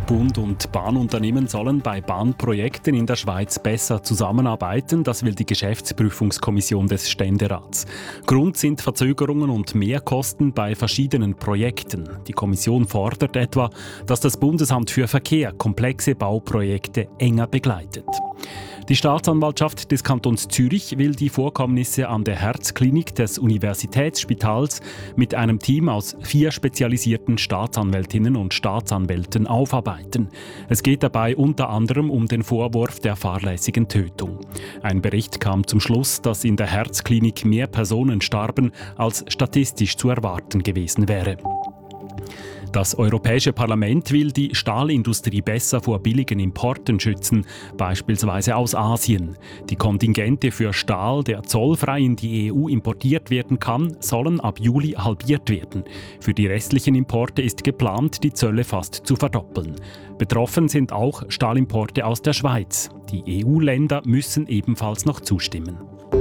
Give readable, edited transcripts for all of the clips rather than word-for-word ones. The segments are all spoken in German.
Bund und Bahnunternehmen sollen bei Bahnprojekten in der Schweiz besser zusammenarbeiten. Das will die Geschäftsprüfungskommission des Ständerats. Grund sind Verzögerungen und Mehrkosten bei verschiedenen Projekten. Die Kommission fordert etwa, dass das Bundesamt für Verkehr komplexe Bauprojekte enger begleitet. Die Staatsanwaltschaft des Kantons Zürich will die Vorkommnisse an der Herzklinik des Universitätsspitals mit einem Team aus 4 spezialisierten Staatsanwältinnen und Staatsanwälten aufarbeiten. Es geht dabei unter anderem um den Vorwurf der fahrlässigen Tötung. Ein Bericht kam zum Schluss, dass in der Herzklinik mehr Personen starben, als statistisch zu erwarten gewesen wäre. Das Europäische Parlament will die Stahlindustrie besser vor billigen Importen schützen, beispielsweise aus Asien. Die Kontingente für Stahl, der zollfrei in die EU importiert werden kann, sollen ab Juli halbiert werden. Für die restlichen Importe ist geplant, die Zölle fast zu verdoppeln. Betroffen sind auch Stahlimporte aus der Schweiz. Die EU-Länder müssen ebenfalls noch zustimmen.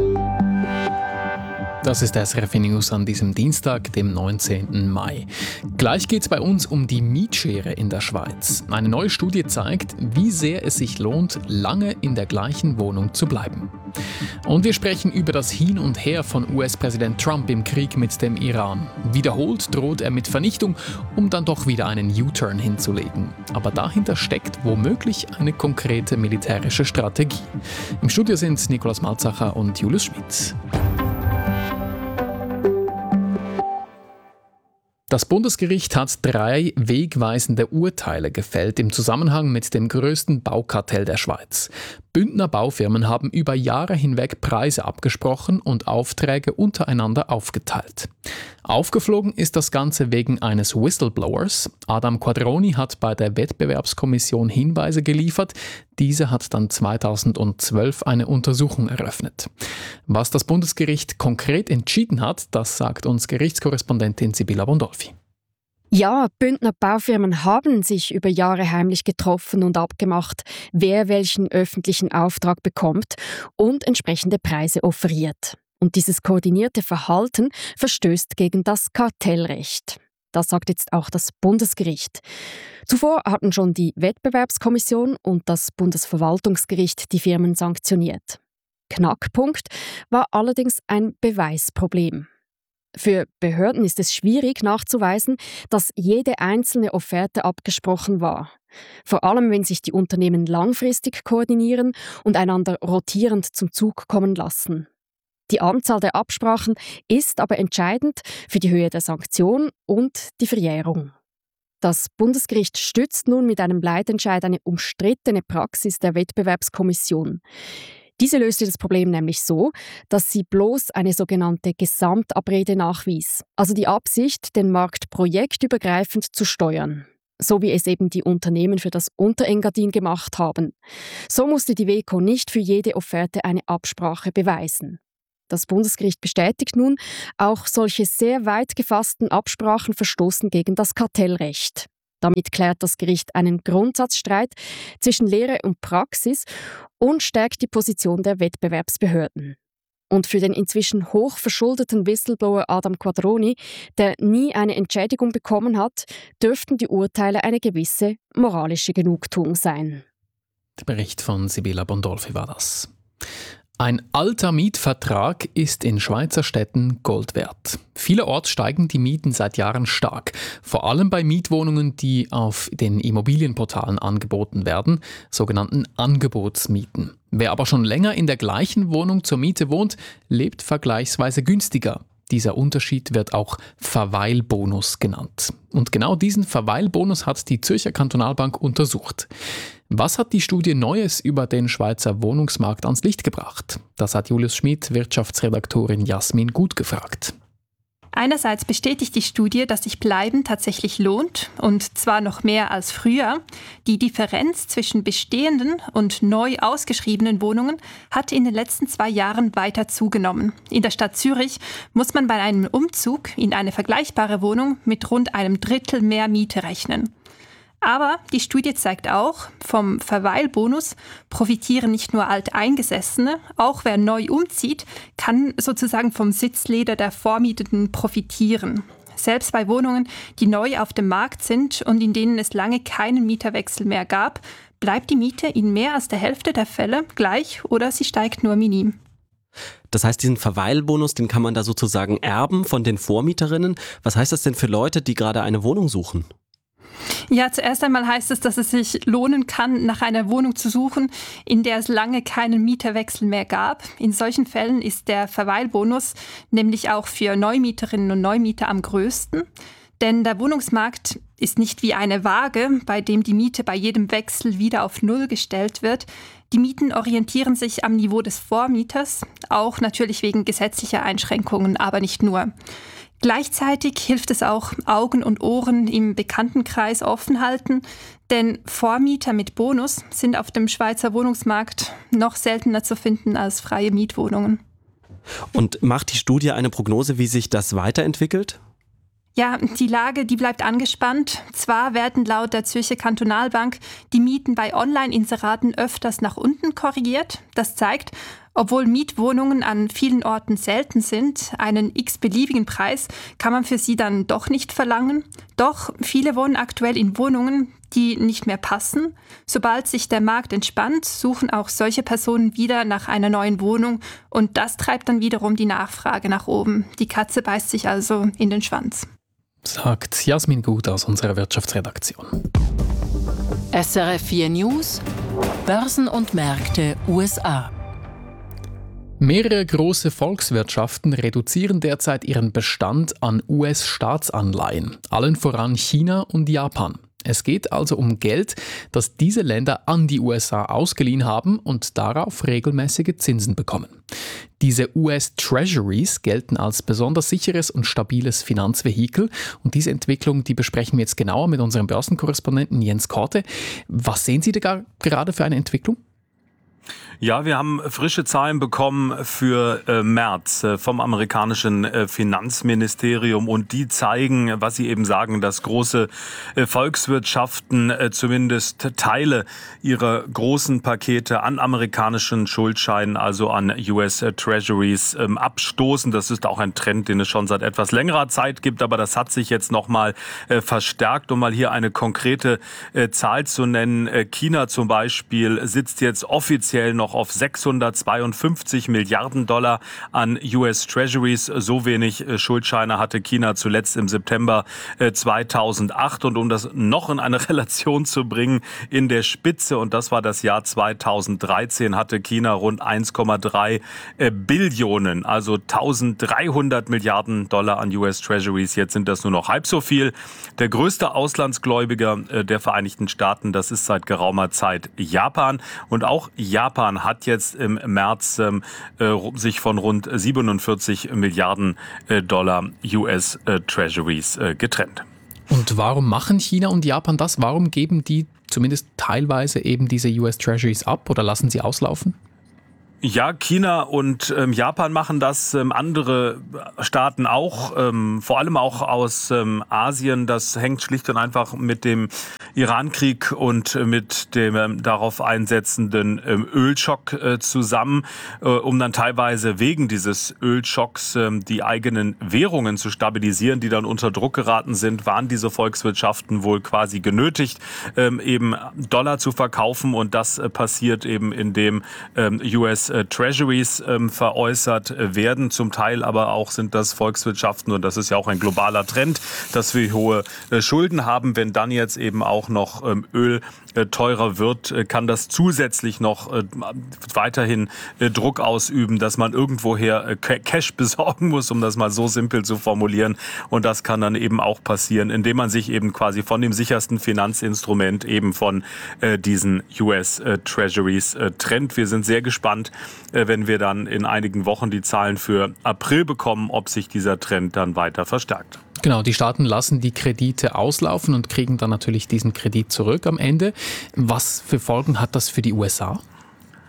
Das ist SRF News an diesem Dienstag, dem 19. Mai. Gleich geht es bei uns um die Mietschere in der Schweiz. Eine neue Studie zeigt, wie sehr es sich lohnt, lange in der gleichen Wohnung zu bleiben. Und wir sprechen über das Hin und Her von US-Präsident Trump im Krieg mit dem Iran. Wiederholt droht er mit Vernichtung, um dann doch wieder einen U-Turn hinzulegen. Aber dahinter steckt womöglich eine konkrete militärische Strategie. Im Studio sind Nikolaus Malzacher und Julius Schmidt. Das Bundesgericht hat 3 wegweisende Urteile gefällt im Zusammenhang mit dem größten Baukartell der Schweiz. Bündner Baufirmen haben über Jahre hinweg Preise abgesprochen und Aufträge untereinander aufgeteilt. Aufgeflogen ist das Ganze wegen eines Whistleblowers. Adam Quadroni hat bei der Wettbewerbskommission Hinweise geliefert. Diese hat dann 2012 eine Untersuchung eröffnet. Was das Bundesgericht konkret entschieden hat, das sagt uns Gerichtskorrespondentin Sibylla Bondolfi. Ja, Bündner Baufirmen haben sich über Jahre heimlich getroffen und abgemacht, wer welchen öffentlichen Auftrag bekommt und entsprechende Preise offeriert. Und dieses koordinierte Verhalten verstößt gegen das Kartellrecht. Das sagt jetzt auch das Bundesgericht. Zuvor hatten schon die Wettbewerbskommission und das Bundesverwaltungsgericht die Firmen sanktioniert. Knackpunkt war allerdings ein Beweisproblem. Für Behörden ist es schwierig nachzuweisen, dass jede einzelne Offerte abgesprochen war. Vor allem, wenn sich die Unternehmen langfristig koordinieren und einander rotierend zum Zug kommen lassen. Die Anzahl der Absprachen ist aber entscheidend für die Höhe der Sanktion und die Verjährung. Das Bundesgericht stützt nun mit einem Leitentscheid eine umstrittene Praxis der Wettbewerbskommission. Diese löste das Problem nämlich so, dass sie bloß eine sogenannte Gesamtabrede nachwies, also die Absicht, den Markt projektübergreifend zu steuern, so wie es eben die Unternehmen für das Unterengadin gemacht haben. So musste die WEKO nicht für jede Offerte eine Absprache beweisen. Das Bundesgericht bestätigt nun, auch solche sehr weit gefassten Absprachen verstoßen gegen das Kartellrecht. Damit klärt das Gericht einen Grundsatzstreit zwischen Lehre und Praxis und stärkt die Position der Wettbewerbsbehörden. Und für den inzwischen hochverschuldeten Whistleblower Adam Quadroni, der nie eine Entschädigung bekommen hat, dürften die Urteile eine gewisse moralische Genugtuung sein. Der Bericht von Sibylla Bondolfi war das. Ein alter Mietvertrag ist in Schweizer Städten Gold wert. Vielerorts steigen die Mieten seit Jahren stark, vor allem bei Mietwohnungen, die auf den Immobilienportalen angeboten werden, sogenannten Angebotsmieten. Wer aber schon länger in der gleichen Wohnung zur Miete wohnt, lebt vergleichsweise günstiger. Dieser Unterschied wird auch Verweilbonus genannt. Und genau diesen Verweilbonus hat die Zürcher Kantonalbank untersucht. Was hat die Studie Neues über den Schweizer Wohnungsmarkt ans Licht gebracht? Das hat Julius Schmidt, Wirtschaftsredaktorin Jasmin Gut gefragt. Einerseits bestätigt die Studie, dass sich Bleiben tatsächlich lohnt, und zwar noch mehr als früher. Die Differenz zwischen bestehenden und neu ausgeschriebenen Wohnungen hat in den letzten 2 Jahren weiter zugenommen. In der Stadt Zürich muss man bei einem Umzug in eine vergleichbare Wohnung mit rund einem Drittel mehr Miete rechnen. Aber die Studie zeigt auch, vom Verweilbonus profitieren nicht nur Alteingesessene, auch wer neu umzieht, kann sozusagen vom Sitzleder der Vormietenden profitieren. Selbst bei Wohnungen, die neu auf dem Markt sind und in denen es lange keinen Mieterwechsel mehr gab, bleibt die Miete in mehr als der Hälfte der Fälle gleich oder sie steigt nur minim. Das heißt, diesen Verweilbonus, den kann man da sozusagen erben von den Vormieterinnen. Was heißt das denn für Leute, die gerade eine Wohnung suchen? Ja, zuerst einmal heißt es, dass es sich lohnen kann, nach einer Wohnung zu suchen, in der es lange keinen Mieterwechsel mehr gab. In solchen Fällen ist der Verweilbonus nämlich auch für Neumieterinnen und Neumieter am größten. Denn der Wohnungsmarkt ist nicht wie eine Waage, bei dem die Miete bei jedem Wechsel wieder auf Null gestellt wird. Die Mieten orientieren sich am Niveau des Vormieters, auch natürlich wegen gesetzlicher Einschränkungen, aber nicht nur. Gleichzeitig hilft es auch, Augen und Ohren im Bekanntenkreis offen halten, denn Vormieter mit Bonus sind auf dem Schweizer Wohnungsmarkt noch seltener zu finden als freie Mietwohnungen. Und macht die Studie eine Prognose, wie sich das weiterentwickelt? Ja, die Lage, die bleibt angespannt. Zwar werden laut der Zürcher Kantonalbank die Mieten bei Online-Inseraten öfters nach unten korrigiert. Das zeigt, obwohl Mietwohnungen an vielen Orten selten sind, einen x-beliebigen Preis kann man für sie dann doch nicht verlangen. Doch viele wohnen aktuell in Wohnungen, die nicht mehr passen. Sobald sich der Markt entspannt, suchen auch solche Personen wieder nach einer neuen Wohnung und das treibt dann wiederum die Nachfrage nach oben. Die Katze beißt sich also in den Schwanz. Sagt Jasmin Gut aus unserer Wirtschaftsredaktion. SRF 4 News, Börsen und Märkte USA. Mehrere große Volkswirtschaften reduzieren derzeit ihren Bestand an US-Staatsanleihen, allen voran China und Japan. Es geht also um Geld, das diese Länder an die USA ausgeliehen haben und darauf regelmäßige Zinsen bekommen. Diese US-Treasuries gelten als besonders sicheres und stabiles Finanzvehikel. Und diese Entwicklung, die besprechen wir jetzt genauer mit unserem Börsenkorrespondenten Jens Korte. Was sehen Sie da gerade für eine Entwicklung? Ja, wir haben frische Zahlen bekommen für März vom amerikanischen Finanzministerium und die zeigen, was Sie eben sagen, dass große Volkswirtschaften zumindest Teile ihrer großen Pakete an amerikanischen Schuldscheinen, also an US Treasuries, abstoßen. Das ist auch ein Trend, den es schon seit etwas längerer Zeit gibt, aber das hat sich jetzt nochmal verstärkt. Um mal hier eine konkrete Zahl zu nennen, China zum Beispiel sitzt jetzt offiziell noch auf 652 Milliarden Dollar an US Treasuries. So wenig Schuldscheine hatte China zuletzt im September 2008. Und um das noch in eine Relation zu bringen, in der Spitze, und das war das Jahr 2013, hatte China rund 1,3 Billionen, also 1300 Milliarden Dollar an US Treasuries. Jetzt sind das nur noch halb so viel. Der größte Auslandsgläubiger der Vereinigten Staaten, das ist seit geraumer Zeit Japan. Und auch Japan hat jetzt im März sich von rund 47 Milliarden Dollar US Treasuries getrennt. Und warum machen China und Japan das? Warum geben die zumindest teilweise eben diese US Treasuries ab oder lassen sie auslaufen? Ja, China und Japan machen das, andere Staaten auch, vor allem auch aus Asien. Das hängt schlicht und einfach mit dem Iran-Krieg und mit dem darauf einsetzenden Ölschock zusammen, um dann teilweise wegen dieses Ölschocks die eigenen Währungen zu stabilisieren, die dann unter Druck geraten sind, waren diese Volkswirtschaften wohl quasi genötigt, eben Dollar zu verkaufen, und das passiert eben, indem US Treasuries veräußert werden. Zum Teil aber auch sind das Volkswirtschaften, und das ist ja auch ein globaler Trend, dass wir hohe Schulden haben. Wenn dann jetzt eben auch noch Öl teurer wird, kann das zusätzlich noch weiterhin Druck ausüben, dass man irgendwoher Cash besorgen muss, um das mal so simpel zu formulieren. Und das kann dann eben auch passieren, indem man sich eben quasi von dem sichersten Finanzinstrument, eben von diesen US Treasuries trennt. Wir sind sehr gespannt, wenn wir dann in einigen Wochen die Zahlen für April bekommen, ob sich dieser Trend dann weiter verstärkt. Genau, die Staaten lassen die Kredite auslaufen und kriegen dann natürlich diesen Kredit zurück am Ende. Was für Folgen hat das für die USA?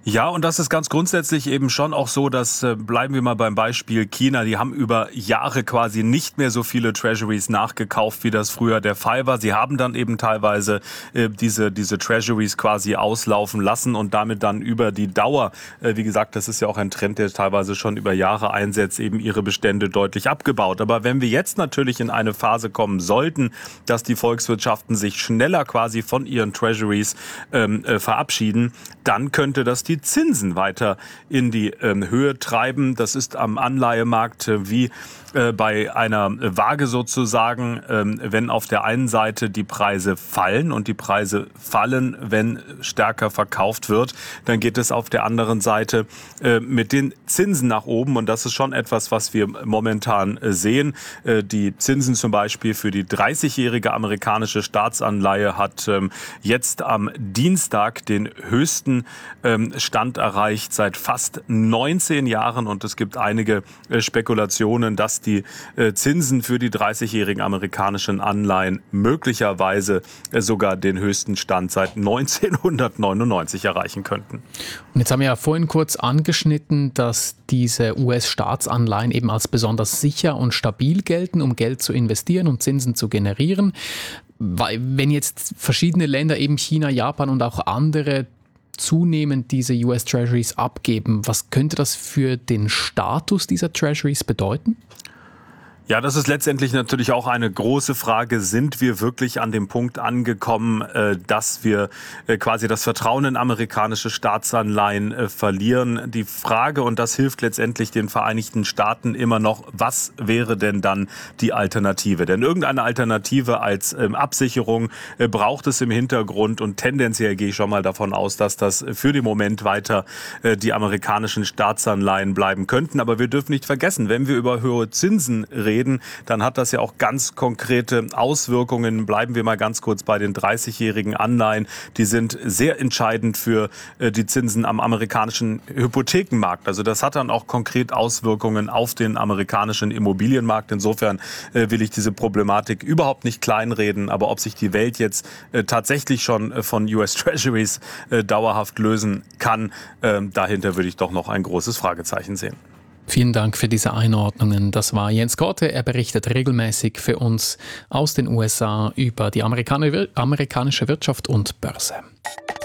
Ja, und das ist ganz grundsätzlich eben schon auch so, dass, bleiben wir mal beim Beispiel China, die haben über Jahre quasi nicht mehr so viele Treasuries nachgekauft, wie das früher der Fall war. Sie haben dann eben teilweise diese Treasuries quasi auslaufen lassen und damit dann über die Dauer, wie gesagt, das ist ja auch ein Trend, der teilweise schon über Jahre einsetzt, eben ihre Bestände deutlich abgebaut. Aber wenn wir jetzt natürlich in eine Phase kommen sollten, dass die Volkswirtschaften sich schneller quasi von ihren Treasuries verabschieden, dann könnte das die Zinsen weiter in die Höhe treiben. Das ist am Anleihemarkt wie bei einer Waage sozusagen, wenn auf der einen Seite die Preise fallen und die Preise fallen, wenn stärker verkauft wird, dann geht es auf der anderen Seite mit den Zinsen nach oben und das ist schon etwas, was wir momentan sehen. Die Zinsen zum Beispiel für die 30-jährige amerikanische Staatsanleihe hat jetzt am Dienstag den höchsten Stand erreicht seit fast 19 Jahren und es gibt einige Spekulationen, dass die Zinsen für die 30-jährigen amerikanischen Anleihen möglicherweise sogar den höchsten Stand seit 1999 erreichen könnten. Und jetzt haben wir ja vorhin kurz angeschnitten, dass diese US-Staatsanleihen eben als besonders sicher und stabil gelten, um Geld zu investieren und Zinsen zu generieren. Weil wenn jetzt verschiedene Länder, eben China, Japan und auch andere, zunehmend diese US Treasuries abgeben, was könnte das für den Status dieser Treasuries bedeuten? Ja, das ist letztendlich natürlich auch eine große Frage. Sind wir wirklich an dem Punkt angekommen, dass wir quasi das Vertrauen in amerikanische Staatsanleihen verlieren? Die Frage, und das hilft letztendlich den Vereinigten Staaten immer noch, was wäre denn dann die Alternative? Denn irgendeine Alternative als Absicherung braucht es im Hintergrund und tendenziell gehe ich schon mal davon aus, dass das für den Moment weiter die amerikanischen Staatsanleihen bleiben könnten. Aber wir dürfen nicht vergessen, wenn wir über hohe Zinsen reden, dann hat das ja auch ganz konkrete Auswirkungen. Bleiben wir mal ganz kurz bei den 30-jährigen Anleihen. Die sind sehr entscheidend für die Zinsen am amerikanischen Hypothekenmarkt. Also das hat dann auch konkret Auswirkungen auf den amerikanischen Immobilienmarkt. Insofern will ich diese Problematik überhaupt nicht kleinreden. Aber ob sich die Welt jetzt tatsächlich schon von US Treasuries dauerhaft lösen kann, dahinter würde ich doch noch ein großes Fragezeichen sehen. Vielen Dank für diese Einordnungen. Das war Jens Korte. Er berichtet regelmäßig für uns aus den USA über die amerikanische Wirtschaft und Börse.